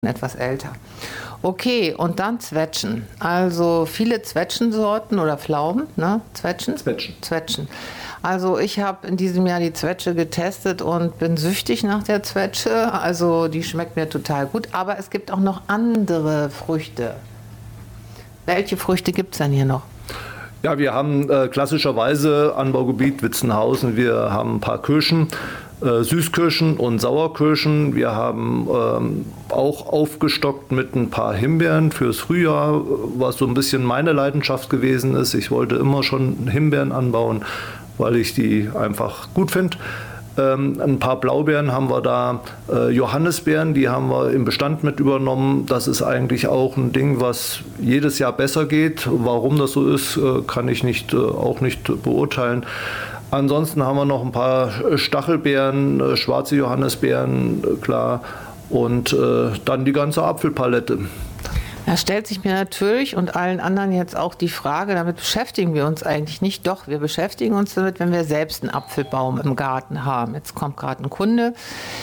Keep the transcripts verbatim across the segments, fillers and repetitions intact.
etwas älter. Okay, und dann Zwetschgen. Also viele Zwetschgensorten oder Pflaumen, ne? Zwetschgen? Zwetschgen. Zwetschgen. Also ich habe in diesem Jahr die Zwetsche getestet und bin süchtig nach der Zwetsche. Also die schmeckt mir total gut. Aber es gibt auch noch andere Früchte. Welche Früchte gibt es denn hier noch? Ja, wir haben äh, klassischerweise Anbaugebiet Witzenhausen. Wir haben ein paar Kirschen, äh, Süßkirschen und Sauerkirschen. Wir haben ähm, auch aufgestockt mit ein paar Himbeeren fürs Frühjahr, was so ein bisschen meine Leidenschaft gewesen ist. Ich wollte immer schon Himbeeren anbauen, weil ich die einfach gut finde. Ähm, ein paar Blaubeeren haben wir da, äh, Johannisbeeren, die haben wir im Bestand mit übernommen. Das ist eigentlich auch ein Ding, was jedes Jahr besser geht. Warum das so ist, äh, kann ich nicht, äh, auch nicht beurteilen. Ansonsten haben wir noch ein paar Stachelbeeren, äh, schwarze Johannisbeeren, äh, klar, und äh, dann die ganze Apfelpalette. Da stellt sich mir natürlich und allen anderen jetzt auch die Frage, damit beschäftigen wir uns eigentlich nicht. Doch, wir beschäftigen uns damit, wenn wir selbst einen Apfelbaum im Garten haben. Jetzt kommt gerade ein Kunde.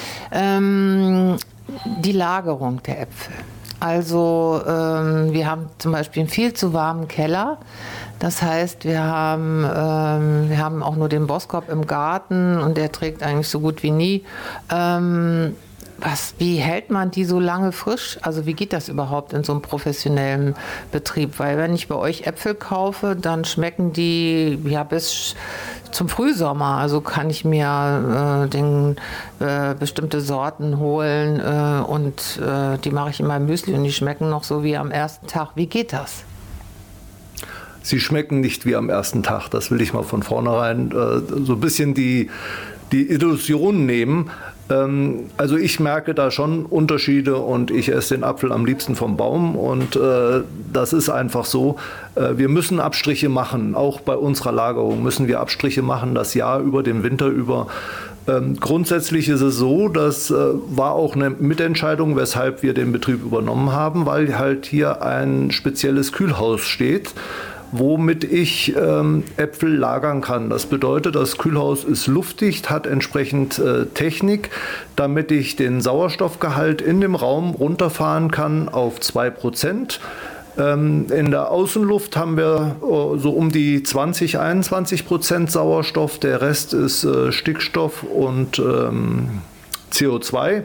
Ähm, die Lagerung der Äpfel. Also ähm, wir haben zum Beispiel einen viel zu warmen Keller. Das heißt, wir haben, ähm, wir haben auch nur den Boskop im Garten und der trägt eigentlich so gut wie nie. Ähm, Was, wie hält man die so lange frisch? Also wie geht das überhaupt in so einem professionellen Betrieb? Weil wenn ich bei euch Äpfel kaufe, dann schmecken die ja bis zum Frühsommer. Also kann ich mir äh, den, äh, bestimmte Sorten holen äh, und äh, die mache ich in meinem Müsli und die schmecken noch so wie am ersten Tag. Wie geht das? Sie schmecken nicht wie am ersten Tag. Das will ich mal von vornherein äh, so ein bisschen die, die Illusion nehmen. Also ich merke da schon Unterschiede und ich esse den Apfel am liebsten vom Baum und äh, das ist einfach so. Äh, wir müssen Abstriche machen, auch bei unserer Lagerung müssen wir Abstriche machen, das Jahr über, den Winter über. Ähm, grundsätzlich ist es so, das äh, war auch eine Mitentscheidung, weshalb wir den Betrieb übernommen haben, weil halt hier ein spezielles Kühlhaus steht, womit ich ähm, Äpfel lagern kann. Das bedeutet, das Kühlhaus ist luftdicht, hat entsprechend äh, Technik, damit ich den Sauerstoffgehalt in dem Raum runterfahren kann auf zwei Prozent. Ähm, in der Außenluft haben wir äh, so um die zwanzig, einundzwanzig Prozent Sauerstoff. Der Rest ist äh, Stickstoff und ähm, C O zwei.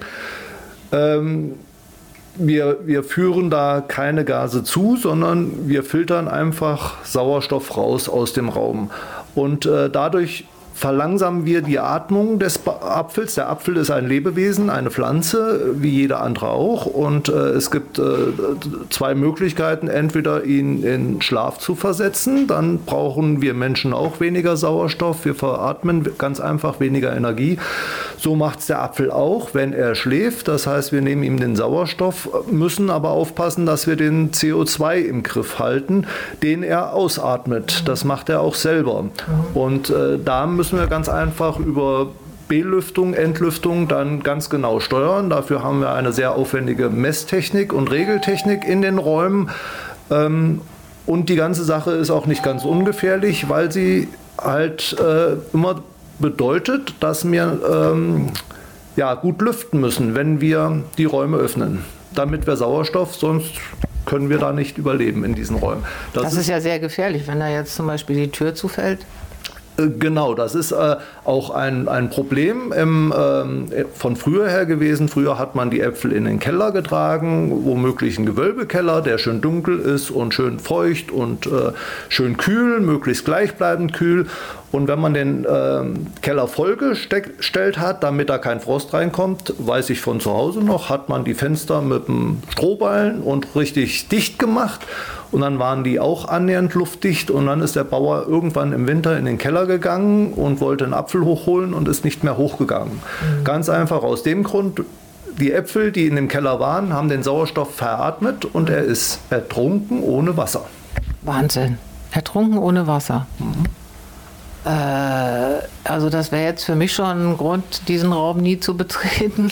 Ähm, Wir, wir führen da keine Gase zu, sondern wir filtern einfach Sauerstoff raus aus dem Raum. Und äh, dadurch verlangsamen wir die Atmung des Apfels. Der Apfel ist ein Lebewesen, eine Pflanze, wie jeder andere auch. Und äh, es gibt äh, zwei Möglichkeiten. Entweder ihn in Schlaf zu versetzen, dann brauchen wir Menschen auch weniger Sauerstoff. Wir veratmen ganz einfach weniger Energie. So macht es der Apfel auch, wenn er schläft. Das heißt, wir nehmen ihm den Sauerstoff, müssen aber aufpassen, dass wir den C O zwei im Griff halten, den er ausatmet. Das macht er auch selber. Und äh, da müssen wir ganz einfach über Belüftung, Entlüftung dann ganz genau steuern. Dafür haben wir eine sehr aufwendige Messtechnik und Regeltechnik in den Räumen. Ähm, und die ganze Sache ist auch nicht ganz ungefährlich, weil sie halt äh, immer bedeutet, dass wir ähm, ja, gut lüften müssen, wenn wir die Räume öffnen, damit wir Sauerstoff, sonst können wir da nicht überleben in diesen Räumen. Das, das ist, ist ja sehr gefährlich, wenn da jetzt zum Beispiel die Tür zufällt. Genau, das ist äh, auch ein, ein Problem im, ähm, von früher her gewesen. Früher hat man die Äpfel in den Keller getragen, womöglich ein Gewölbekeller, der schön dunkel ist und schön feucht und äh, schön kühl, möglichst gleichbleibend kühl. Und wenn man den äh, Keller vollgestellt hat, damit da kein Frost reinkommt, weiß ich von zu Hause noch, hat man die Fenster mit einem Strohballen und richtig dicht gemacht. Und dann waren die auch annähernd luftdicht und dann ist der Bauer irgendwann im Winter in den Keller gegangen und wollte einen Apfel hochholen und ist nicht mehr hochgegangen. Mhm. Ganz einfach aus dem Grund, die Äpfel, die in dem Keller waren, haben den Sauerstoff veratmet und er ist ertrunken ohne Wasser. Wahnsinn, ertrunken ohne Wasser. Mhm. Also das wäre jetzt für mich schon ein Grund, diesen Raum nie zu betreten.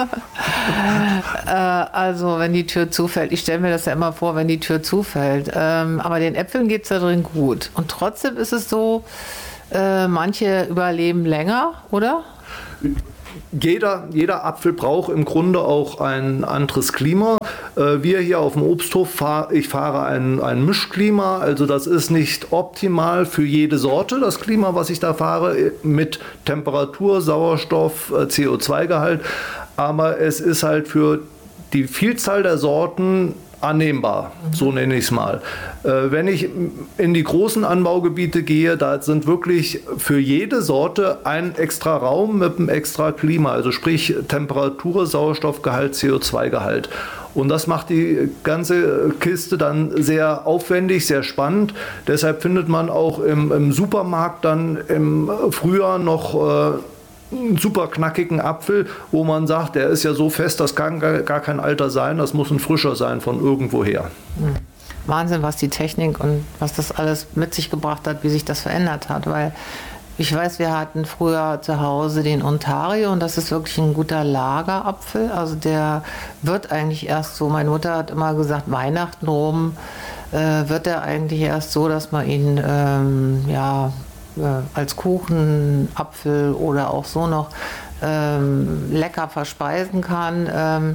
Also wenn die Tür zufällt, ich stelle mir das ja immer vor, wenn die Tür zufällt. Aber den Äpfeln geht es da drin gut. Und trotzdem ist es so, manche überleben länger, oder? jeder, jeder Apfel braucht im Grunde auch ein anderes Klima. Äh, wir hier auf dem Obsthof, fahr, ich fahre ein, ein Mischklima, also das ist nicht optimal für jede Sorte, das Klima, was ich da fahre, mit Temperatur, Sauerstoff, C O zwei Gehalt, aber es ist halt für die Vielzahl der Sorten annehmbar, so nenne ich es mal. Äh, wenn ich in die großen Anbaugebiete gehe, da sind wirklich für jede Sorte ein extra Raum mit einem extra Klima, also sprich Temperatur, Sauerstoffgehalt, C O zwei Gehalt. Und das macht die ganze Kiste dann sehr aufwendig, sehr spannend. Deshalb findet man auch im, im Supermarkt dann im Frühjahr noch äh, einen super knackigen Apfel, wo man sagt, der ist ja so fest, das kann gar, gar kein alter sein, das muss ein frischer sein von irgendwoher. Wahnsinn, was die Technik und was das alles mit sich gebracht hat, wie sich das verändert hat, weil ich weiß, wir hatten früher zu Hause den Ontario und das ist wirklich ein guter Lagerapfel, also der wird eigentlich erst so, meine Mutter hat immer gesagt, Weihnachten rum äh, wird er eigentlich erst so, dass man ihn ähm, ja als Kuchenapfel oder auch so noch ähm, lecker verspeisen kann. Ähm,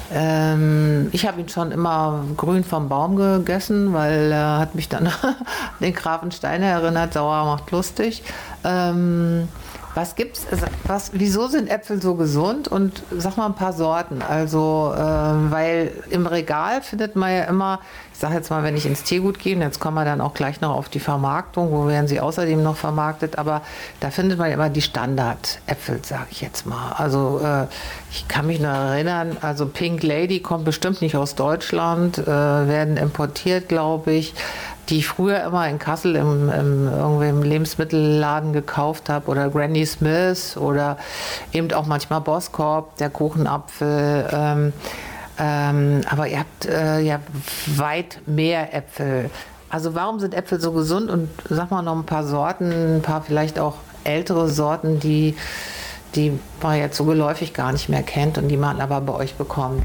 ähm, ich habe ihn schon immer grün vom Baum gegessen, weil er äh, hat mich dann an den Grafensteiner erinnert, sauer macht lustig. Ähm, was gibt's, was, wieso sind Äpfel so gesund und sag mal ein paar Sorten, also äh, weil im Regal findet man ja immer, ich sage jetzt mal, wenn ich ins Teegut gehe, jetzt kommen wir dann auch gleich noch auf die Vermarktung, wo werden sie außerdem noch vermarktet, aber da findet man immer die Standard-Äpfel, sage ich jetzt mal. Also äh, ich kann mich noch erinnern, also Pink Lady kommt bestimmt nicht aus Deutschland, äh, werden importiert, glaube ich, die ich früher immer in Kassel im, im, irgendwie im Lebensmittelladen gekauft habe, oder Granny Smith oder eben auch manchmal Boskop, der Kuchenapfel. Ähm, ähm, aber ihr habt äh, ja weit mehr Äpfel. Also warum sind Äpfel so gesund? Und sag mal noch ein paar Sorten, ein paar vielleicht auch ältere Sorten, die, die man jetzt so geläufig gar nicht mehr kennt und die man aber bei euch bekommt.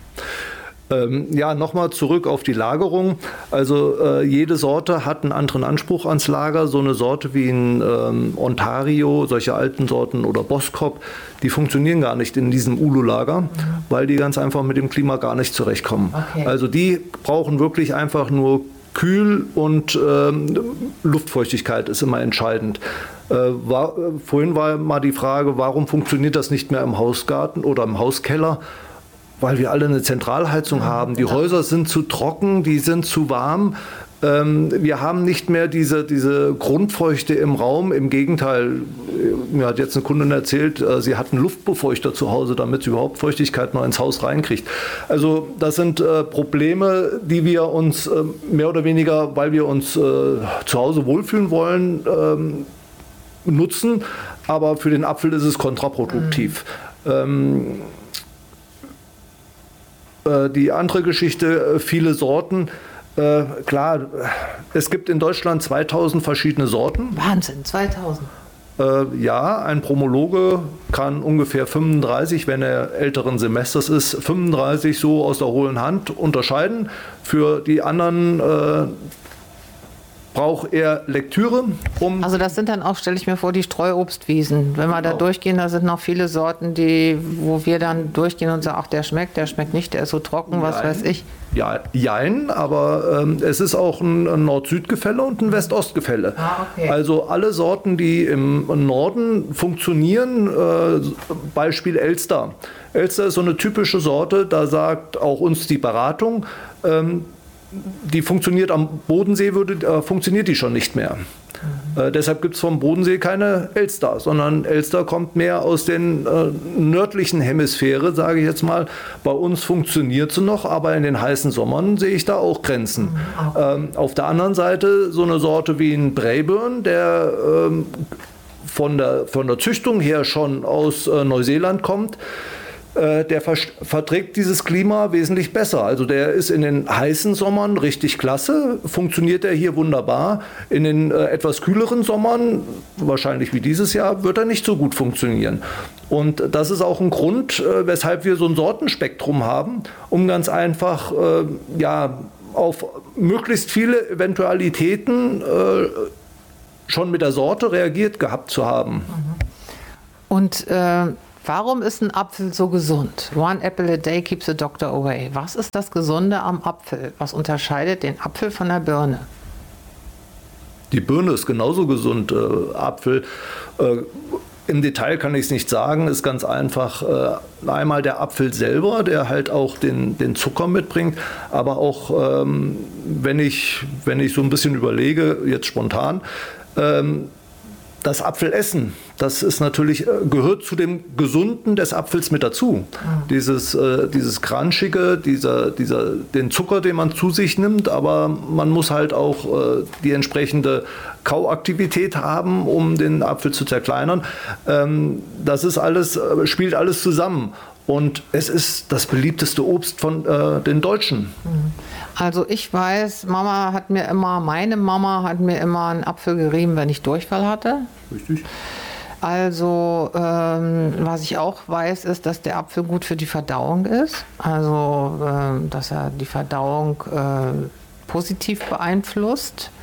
Ja, nochmal zurück auf die Lagerung. Also äh, jede Sorte hat einen anderen Anspruch ans Lager. So eine Sorte wie ein ähm, Ontario, solche alten Sorten oder Boskop, die funktionieren gar nicht in diesem Ulu-Lager, mhm. weil die ganz einfach mit dem Klima gar nicht zurechtkommen. Okay. Also die brauchen wirklich einfach nur Kühl und ähm, Luftfeuchtigkeit ist immer entscheidend. Äh, war, äh, vorhin war mal die Frage, warum funktioniert das nicht mehr im Hausgarten oder im Hauskeller? Weil wir alle eine Zentralheizung ja, haben. Die ja. Häuser sind zu trocken, die sind zu warm. Ähm, wir haben nicht mehr diese, diese Grundfeuchte im Raum. Im Gegenteil, mir hat jetzt eine Kundin erzählt, äh, sie hat einen Luftbefeuchter zu Hause, damit sie überhaupt Feuchtigkeit noch ins Haus reinkriegt. Also das sind äh, Probleme, die wir uns äh, mehr oder weniger, weil wir uns äh, zu Hause wohlfühlen wollen, ähm, nutzen. Aber für den Apfel ist es kontraproduktiv. Mhm. Ähm, Die andere Geschichte, viele Sorten. Äh, klar, es gibt in Deutschland zweitausend verschiedene Sorten. Wahnsinn, zweitausend. Äh, ja, ein Promologe kann ungefähr fünfunddreißig, wenn er älteren Semesters ist, fünfunddreißig so aus der hohlen Hand unterscheiden. Für die anderen äh, braucht er Lektüre. Um also das sind dann auch, stelle ich mir vor, die Streuobstwiesen. Wenn wir genau. da durchgehen, da sind noch viele Sorten, die, wo wir dann durchgehen und sagen, ach, der schmeckt, der schmeckt nicht, der ist so trocken, was jein. weiß ich. Ja, jein, aber ähm, es ist auch ein, ein Nord-Süd-Gefälle und ein West-Ost-Gefälle. Ah, okay. Also alle Sorten, die im Norden funktionieren, äh, Beispiel Elster. Elster ist so eine typische Sorte, da sagt auch uns die Beratung, ähm, die funktioniert am Bodensee, würde, äh, funktioniert die schon nicht mehr. Mhm. Äh, deshalb gibt es vom Bodensee keine Elster, sondern Elster kommt mehr aus den äh, nördlichen Hemisphäre, sage ich jetzt mal. Bei uns funktioniert sie noch, aber in den heißen Sommern sehe ich da auch Grenzen. Mhm. Ähm, auf der anderen Seite so eine Sorte wie ein Braeburn, der ähm, von, der, von der Züchtung her schon aus äh, Neuseeland kommt. Der verträgt dieses Klima wesentlich besser. Also der ist in den heißen Sommern richtig klasse, funktioniert er hier wunderbar. In den äh, etwas kühleren Sommern, wahrscheinlich wie dieses Jahr, wird er nicht so gut funktionieren. Und das ist auch ein Grund, äh, weshalb wir so ein Sortenspektrum haben, um ganz einfach äh, ja, auf möglichst viele Eventualitäten äh, schon mit der Sorte reagiert gehabt zu haben. Und äh Warum ist ein Apfel so gesund? One apple a day keeps the doctor away. Was ist das Gesunde am Apfel? Was unterscheidet den Apfel von der Birne? Die Birne ist genauso gesund. Äh, Apfel, äh, im Detail kann ich es nicht sagen, ist ganz einfach. Äh, einmal der Apfel selber, der halt auch den, den Zucker mitbringt, aber auch, ähm, wenn ich, wenn ich so ein bisschen überlege, jetzt spontan, ähm, das Apfelessen, das ist natürlich, gehört zu dem Gesunden des Apfels mit dazu. Mhm. Dieses, äh, dieses Crunchige, dieser, dieser, den Zucker, den man zu sich nimmt, aber man muss halt auch äh, die entsprechende Kauaktivität haben, um den Apfel zu zerkleinern. Ähm, das ist alles, spielt alles zusammen. Und es ist das beliebteste Obst von äh, den Deutschen. Also ich weiß, Mama hat mir immer, meine Mama hat mir immer einen Apfel gerieben, wenn ich Durchfall hatte. Richtig. Also ähm, was ich auch weiß, ist, dass der Apfel gut für die Verdauung ist. Also ähm, dass er die Verdauung äh, positiv beeinflusst.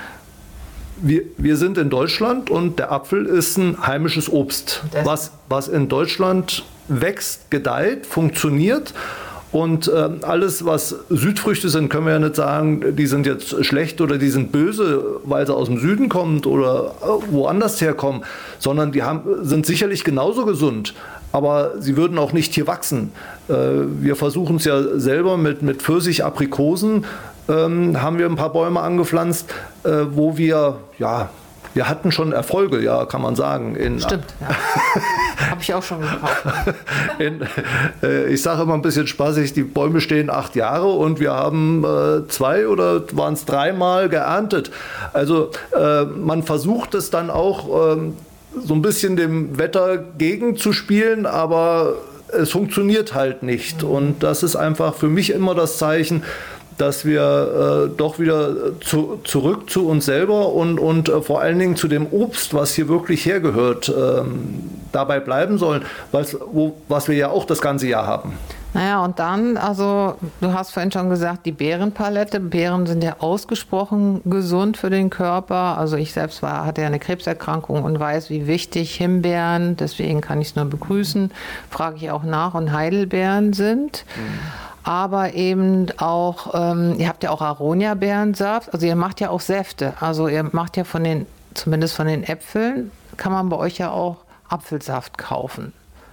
Wir, wir sind in Deutschland und der Apfel ist ein heimisches Obst, was, was in Deutschland wächst, gedeiht, funktioniert. Und äh, alles, was Südfrüchte sind, können wir ja nicht sagen, die sind jetzt schlecht oder die sind böse, weil sie aus dem Süden kommen oder woanders herkommen, sondern die haben, sind sicherlich genauso gesund. Aber sie würden auch nicht hier wachsen. Äh, wir versuchen es ja selber mit, mit Pfirsich, Aprikosen, ähm, haben wir ein paar Bäume angepflanzt, äh, wo wir, ja, wir hatten schon Erfolge, ja, kann man sagen. In, Stimmt, ja. Habe ich auch schon gekauft. In, äh, ich sage immer ein bisschen spaßig, die Bäume stehen acht Jahre und wir haben äh, zwei oder waren es dreimal geerntet. Also äh, man versucht es dann auch äh, so ein bisschen dem Wetter gegenzuspielen, aber es funktioniert halt nicht. Mhm. Und das ist einfach für mich immer das Zeichen, dass wir äh, doch wieder zu, zurück zu uns selber und, und äh, vor allen Dingen zu dem Obst, was hier wirklich hergehört, ähm, dabei bleiben sollen, was, wo, was wir ja auch das ganze Jahr haben. Naja, und dann, also du hast vorhin schon gesagt, die Beerenpalette. Beeren sind ja ausgesprochen gesund für den Körper. Also ich selbst war, hatte ja eine Krebserkrankung und weiß, wie wichtig Himbeeren, deswegen kann ich es nur begrüßen, frage ich auch nach, und Heidelbeeren sind. Mhm. Aber eben auch, ähm, ihr habt ja auch Aronia-Beerensaft, also ihr macht ja auch Säfte. Also ihr macht ja von den, zumindest von den Äpfeln, kann man bei euch ja auch Apfelsaft kaufen.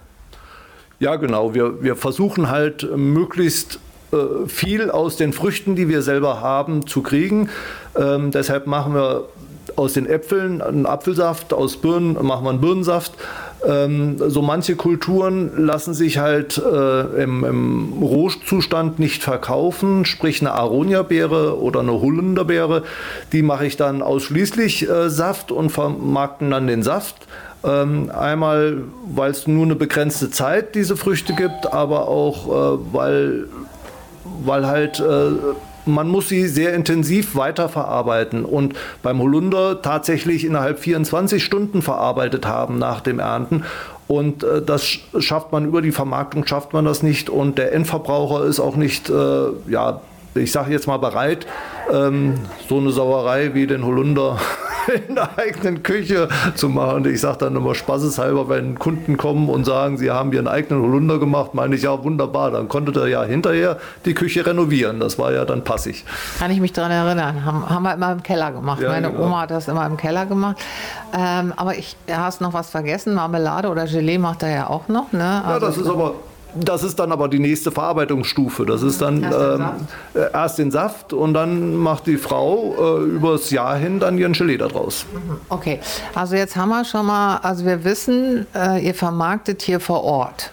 Ja, genau. Wir, wir versuchen halt möglichst äh, viel aus den Früchten, die wir selber haben, zu kriegen. Ähm, deshalb machen wir aus den Äpfeln einen Apfelsaft, aus Birnen machen wir einen Birnensaft. Ähm, so manche Kulturen lassen sich halt äh, im, im Rohzustand nicht verkaufen, sprich eine Aronia-Beere oder eine Holunderbeere. Die mache ich dann ausschließlich äh, Saft und vermarkten dann den Saft. Ähm, einmal, weil es nur eine begrenzte Zeit diese Früchte gibt, aber auch, äh, weil, weil halt äh, man muss sie sehr intensiv weiterverarbeiten und beim Holunder tatsächlich innerhalb vierundzwanzig Stunden verarbeitet haben nach dem Ernten. Und äh, das schafft man über die Vermarktung, schafft man das nicht. Und der Endverbraucher ist auch nicht, äh, ja, ich sage jetzt mal bereit, ähm, so eine Sauerei wie den Holunder in der eigenen Küche zu machen. Ich sage dann immer spaßeshalber, wenn Kunden kommen und sagen, sie haben ihren eigenen Holunder gemacht, meine ich, ja wunderbar, dann konnte er ja hinterher die Küche renovieren. Das war ja dann passig. Kann ich mich daran erinnern, haben, haben wir immer im Keller gemacht. Ja, meine genau. Oma hat das immer im Keller gemacht. Ähm, aber ich, du hast noch was vergessen, Marmelade oder Gelee macht er ja auch noch. Ne? Also ja, das ist aber... Das ist dann aber die nächste Verarbeitungsstufe. Das ist dann erst den, ähm, erst den Saft und dann macht die Frau äh, übers Jahr hin dann ihren Gelee da draus. Okay, also jetzt haben wir schon mal, also wir wissen, äh, ihr vermarktet hier vor Ort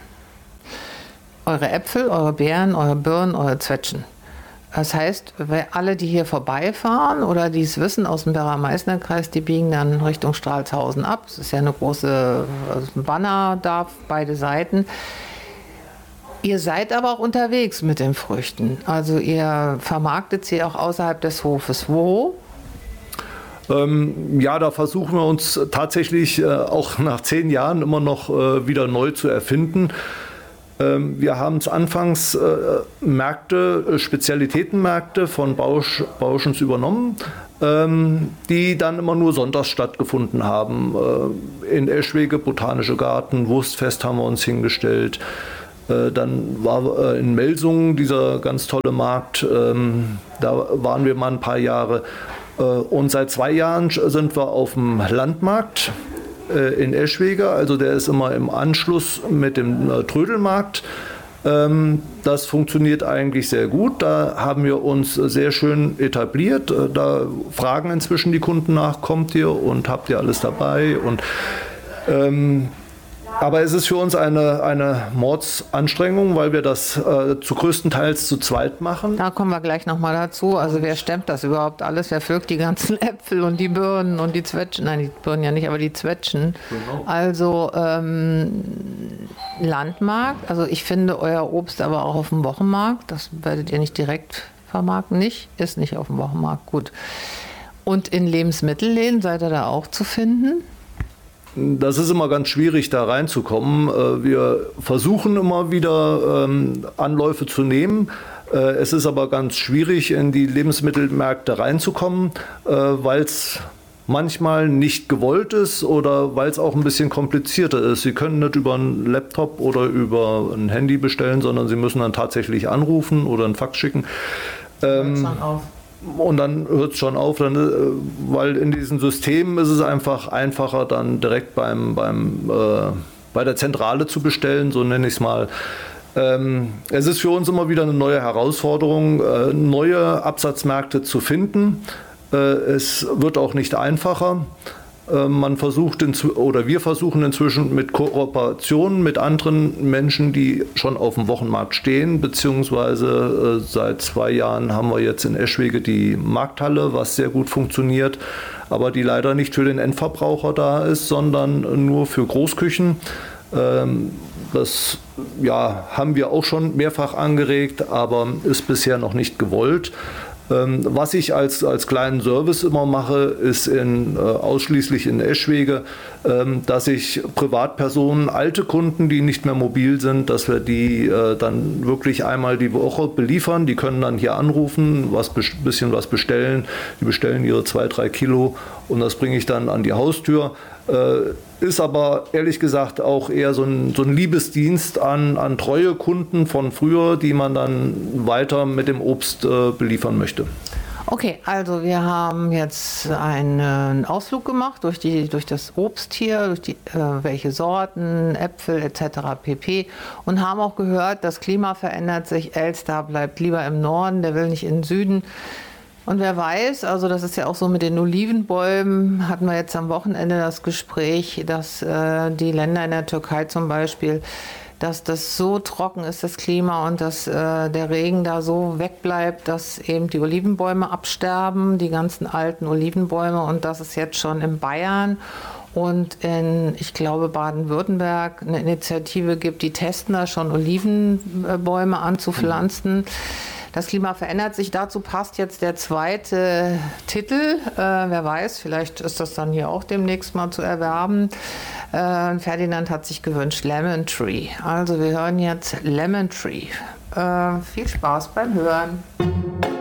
eure Äpfel, eure Beeren, eure Birnen, eure Zwetschgen. Das heißt, alle, die hier vorbeifahren oder die es wissen aus dem Werra-Meißner-Kreis, die biegen dann Richtung Stralshausen ab. Es ist ja eine große Banner da, beide Seiten. Ihr seid aber auch unterwegs mit den Früchten. Also ihr vermarktet sie auch außerhalb des Hofes. Wo? Ähm, ja, da versuchen wir uns tatsächlich äh, auch nach zehn Jahren immer noch äh, wieder neu zu erfinden. Wir haben zu Anfangs Märkte, Spezialitätenmärkte von Bausch, Bauschens übernommen, die dann immer nur sonntags stattgefunden haben. In Eschwege, Botanische Garten, Wurstfest haben wir uns hingestellt. Dann war in Melsungen dieser ganz tolle Markt, da waren wir mal ein paar Jahre. Und seit zwei Jahren sind wir auf dem Landmarkt in Eschwege, also der ist immer im Anschluss mit dem Trödelmarkt. Das funktioniert eigentlich sehr gut. Da haben wir uns sehr schön etabliert. Da fragen inzwischen die Kunden nach, kommt ihr und habt ihr alles dabei? Und, ähm, aber es ist für uns eine, eine Mordsanstrengung, weil wir das äh, zu größtenteils zu zweit machen. Da kommen wir gleich nochmal dazu. Also wer stemmt das überhaupt alles? Wer pflückt die ganzen Äpfel und die Birnen und die Zwetschgen? Nein, die Birnen ja nicht, aber die Zwetschgen. Genau. Also ähm, Landmarkt. Also ich finde euer Obst aber auch auf dem Wochenmarkt. Das werdet ihr nicht direkt vermarkten. Nicht? Ist nicht auf dem Wochenmarkt. Gut. Und in Lebensmittelläden seid ihr da auch zu finden? Das ist immer ganz schwierig, da reinzukommen. Wir versuchen immer wieder Anläufe zu nehmen. Es ist aber ganz schwierig, in die Lebensmittelmärkte reinzukommen, weil es manchmal nicht gewollt ist oder weil es auch ein bisschen komplizierter ist. Sie können nicht über einen Laptop oder über ein Handy bestellen, sondern Sie müssen dann tatsächlich anrufen oder einen Fax schicken. Hört schon auf. Und dann hört es schon auf, dann, weil in diesen Systemen ist es einfach einfacher, dann direkt beim, beim, äh, bei der Zentrale zu bestellen, so nenne ich es mal. Ähm, es ist für uns immer wieder eine neue Herausforderung, äh, neue Absatzmärkte zu finden. Äh, es wird auch nicht einfacher. Äh, man versucht oder wir versuchen inzwischen mit Kooperationen mit anderen Menschen, die schon auf dem Wochenmarkt stehen, beziehungsweise äh, seit zwei Jahren haben wir jetzt in Eschwege die Markthalle, was sehr gut funktioniert, aber die leider nicht für den Endverbraucher da ist, sondern nur für Großküchen. Ähm, das ja, haben wir auch schon mehrfach angeregt, aber ist bisher noch nicht gewollt. Was ich als, als kleinen Service immer mache, ist in, äh, ausschließlich in Eschwege, ähm, dass ich Privatpersonen, alte Kunden, die nicht mehr mobil sind, dass wir die äh, dann wirklich einmal die Woche beliefern. Die können dann hier anrufen, was bisschen was bestellen. Die bestellen ihre zwei, drei Kilo und das bringe ich dann an die Haustür. Äh, ist aber ehrlich gesagt auch eher so ein, so ein Liebesdienst an, an treue Kunden von früher, die man dann weiter mit dem Obst äh, beliefern möchte. Okay, also wir haben jetzt einen Ausflug gemacht durch, die, durch das Obst hier, durch die, äh, welche Sorten, Äpfel et cetera pp. Und haben auch gehört, das Klima verändert sich, Elster bleibt lieber im Norden, der will nicht in den Süden. Und wer weiß, also das ist ja auch so mit den Olivenbäumen, hatten wir jetzt am Wochenende das Gespräch, dass äh, die Länder in der Türkei zum Beispiel, dass das so trocken ist, das Klima, und dass äh, der Regen da so wegbleibt, dass eben die Olivenbäume absterben, die ganzen alten Olivenbäume, und das ist jetzt schon in Bayern und in, ich glaube, Baden-Württemberg eine Initiative gibt, die testen da schon Olivenbäume anzupflanzen. Mhm. Das Klima verändert sich. Dazu passt jetzt der zweite Titel. Äh, wer weiß, vielleicht ist das dann hier auch demnächst mal zu erwerben. Äh, Ferdinand hat sich gewünscht Lemon Tree. Also wir hören jetzt Lemon Tree. Äh, viel Spaß beim Hören.